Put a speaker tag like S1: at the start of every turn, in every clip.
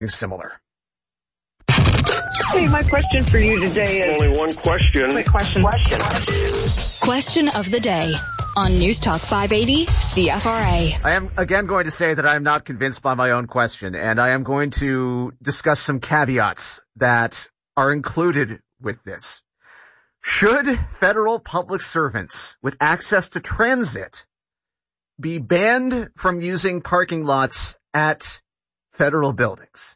S1: similar.
S2: Hey, my question for you today is...
S3: Only one question.
S2: Quick question.
S4: Question of the day on News Talk 580 CFRA.
S1: I am again going to say that I am not convinced by my own question, and I am going to discuss some caveats that are included with this. Should federal public servants with access to transit be banned from using parking lots at federal buildings?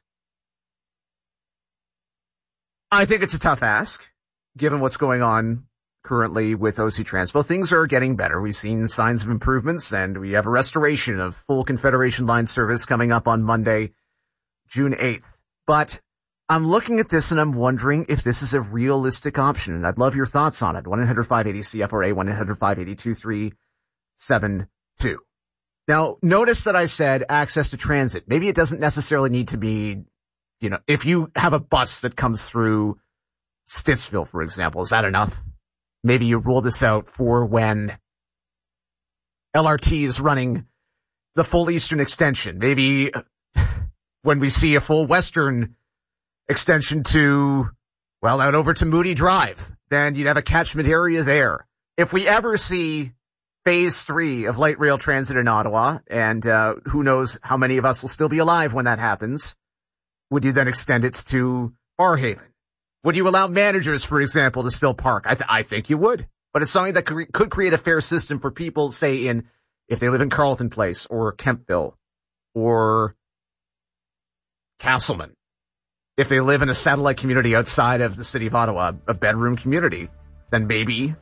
S1: I think it's a tough ask, given what's going on currently with OC Transpo. Things are getting better. We've seen signs of improvements, and we have a restoration of full Confederation line service coming up on Monday, June 8th. But I'm looking at this and I'm wondering if this is a realistic option, and I'd love your thoughts on it. 1-800-580-CFRA, 1-800-580-2372. Now, notice that I said access to transit. Maybe it doesn't necessarily need to be, if you have a bus that comes through Stittsville, for example, is that enough? Maybe you rule this out for when LRT is running the full Eastern extension. Maybe when we see a full Western extension out over to Moody Drive, then you'd have a catchment area there. If we ever see Phase 3 of light rail transit in Ottawa, and who knows how many of us will still be alive when that happens, would you then extend it to Barrhaven? Would you allow managers, for example, to still park? I think you would. But it's something that could create a fair system for people, say, if they live in Carleton Place or Kempville or Castleman. If they live in a satellite community outside of the city of Ottawa, a bedroom community, then maybe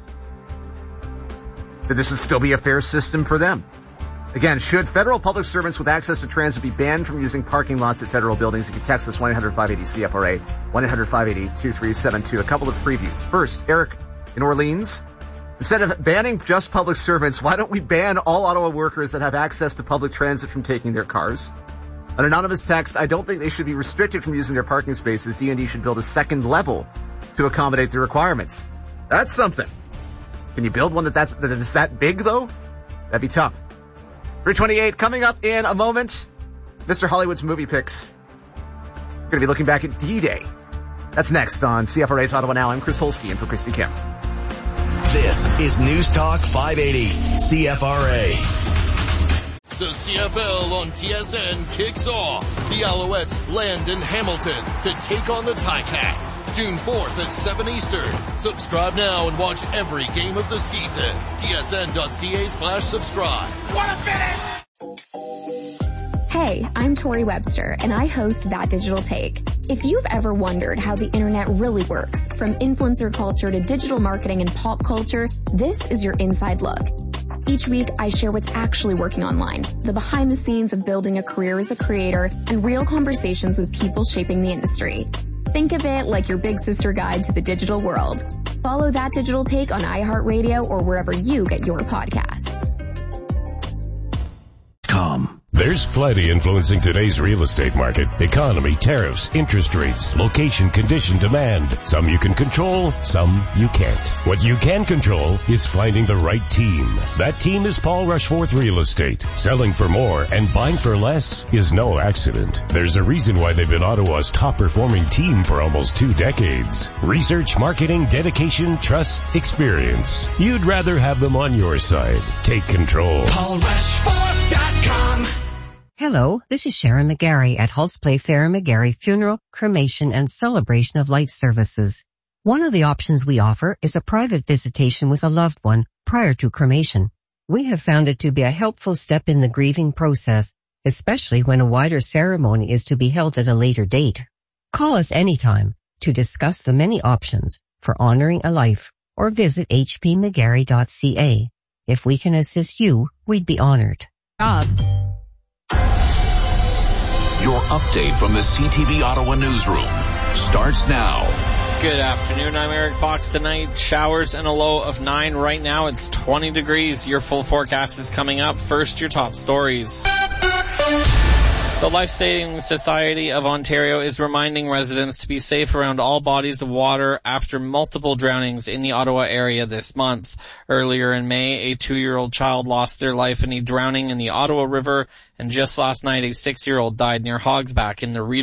S1: that this would still be a fair system for them. Again, should federal public servants with access to transit be banned from using parking lots at federal buildings? You can text us 1-800-580-CFRA, 1-800-580-2372. A couple of previews. First, Eric in Orleans. Instead of banning just public servants, why don't we ban all Ottawa workers that have access to public transit from taking their cars? An anonymous text, I don't think they should be restricted from using their parking spaces. D&D should build a second level to accommodate the requirements. That's something. Can you build one that is that big, though? That'd be tough. 328 coming up in a moment. Mr. Hollywood's movie picks. We're going to be looking back at D-Day. That's next on CFRA's Ottawa Now. I'm Chris Holsky in for Christy Kim.
S5: This is News Talk 580 CFRA.
S6: The CFL on TSN kicks off. The Alouettes land in Hamilton to take on the Ticats. June 4th at 7 Eastern. Subscribe now and watch every game of the season. tsn.ca/subscribe. What a finish!
S7: Hey, I'm Tori Webster, and I host That Digital Take. If you've ever wondered how the internet really works, from influencer culture to digital marketing and pop culture, this is your inside look. Each week, I share what's actually working online, the behind the scenes of building a career as a creator, and real conversations with people shaping the industry. Think of it like your big sister guide to the digital world. Follow That Digital Take on iHeartRadio or wherever you get your podcasts.
S8: There's plenty influencing today's real estate market. Economy, tariffs, interest rates, location, condition, demand. Some you can control, some you can't. What you can control is finding the right team. That team is Paul Rushforth Real Estate. Selling for more and buying for less is no accident. There's a reason why they've been Ottawa's top performing team for almost 2 decades. Research, marketing, dedication, trust, experience. You'd rather have them on your side. Take control.
S5: PaulRushforth.com.
S9: Hello, this is Sharon McGarry at Hulse Playfair & McGarry Funeral, Cremation, and Celebration of Life Services. One of the options we offer is a private visitation with a loved one prior to cremation. We have found it to be a helpful step in the grieving process, especially when a wider ceremony is to be held at a later date. Call us anytime to discuss the many options for honoring a life or visit hpmcgarry.ca. If we can assist you, we'd be honored.
S5: Your update from the CTV Ottawa newsroom starts now.
S10: Good afternoon. I'm Eric Fox. Tonight, showers and a low of 9. Right now, it's 20 degrees. Your full forecast is coming up. First, your top stories. The Life Saving Society of Ontario is reminding residents to be safe around all bodies of water after multiple drownings in the Ottawa area this month. Earlier in May, a 2-year-old child lost their life in a drowning in the Ottawa River, and just last night a 6-year-old died near Hogsback in the Rideau